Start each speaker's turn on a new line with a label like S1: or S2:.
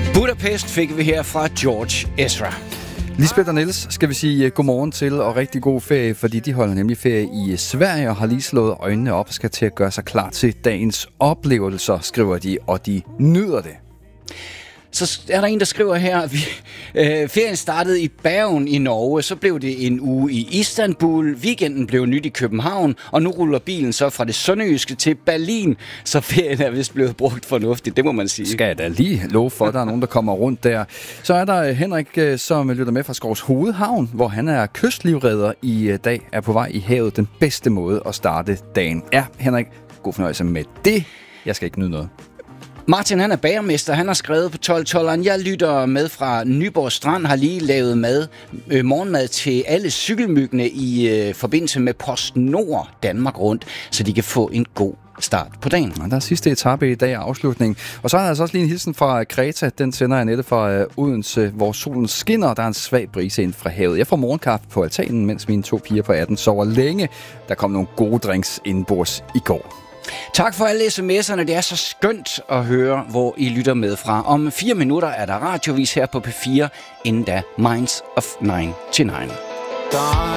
S1: Budapest fik vi her fra George Ezra.
S2: Lisbeth og Niels skal vi sige godmorgen til og rigtig god ferie, fordi de holder nemlig ferie i Sverige og har lige slået øjnene op og skal til at gøre sig klar til dagens oplevelser, skriver de, og de nyder det.
S1: Så er der en, der skriver her, ferien startede i Bergen i Norge, så blev det en uge i Istanbul, weekenden blev nyt i København, og nu ruller bilen så fra det sønderjyske til Berlin, så ferien er vist blevet brugt fornuftigt, det må man sige.
S2: Skal jeg da lige love for, der er nogen, der kommer rundt der. Så er der Henrik, som lytter med fra Skovs Hovedhavn, hvor han er kystlivredder i dag, er på vej i havet. Den bedste måde at starte dagen. Ja, Henrik, god fornøjelse med det. Jeg skal ikke nyde noget.
S1: Martin, han er bagermester, han har skrevet på 12-12'eren. Jeg lytter med fra Nyborg Strand, har lige lavet morgenmad til alle cykelmyggene i forbindelse med PostNord Danmark rundt, så de kan få en god start på dagen.
S2: Der er sidste etape i dag afslutning. Og så er der altså også lige en hilsen fra Kreta. Den sender jeg netop fra Odense, hvor solen skinner, og der er en svag brise ind fra havet. Jeg får morgenkaffe på altanen, mens mine 2 piger på 18 sover længe. Der kom nogle gode drinks indenbords i går.
S1: Tak for alle sms'erne. Det er så skønt at høre, hvor I lytter med fra. Om 4 minutter er der radiovis her på P4, inden da Minds of 9 to 9.